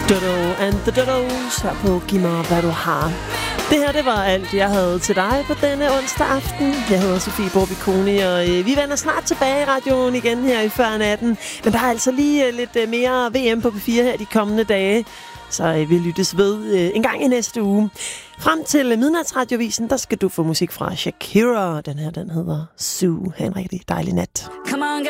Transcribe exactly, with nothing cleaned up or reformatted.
Dodo and the Dodos her på Giv mig, hvad du har. Det her, det var alt, jeg havde til dig på denne onsdag aften. Jeg hedder Sofie Borbiconi, og øh, vi vender snart tilbage i radioen igen her i før natten. Men der er altså lige øh, lidt øh, mere V M på P fire her de kommende dage, så øh, vi lyttes ved øh, en gang i næste uge. Frem til midnatsradiovisen, der skal du få musik fra Shakira. Den her, den hedder Sue. Ha' en rigtig dejlig nat. Come on,